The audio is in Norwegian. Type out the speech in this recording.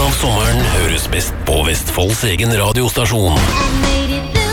av sommeren høres best på Vestfolds egen radiostasjon.